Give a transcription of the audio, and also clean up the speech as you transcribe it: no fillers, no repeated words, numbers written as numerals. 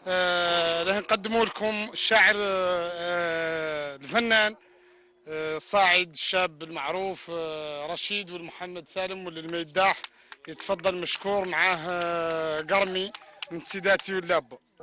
راح نقدموا لكم الشاعر الفنان الصاعد الشاب المعروف رشيد والمحمد سالم واللي ما يداح. يتفضل مشكور معاه قرمي من سيداتي واللاب.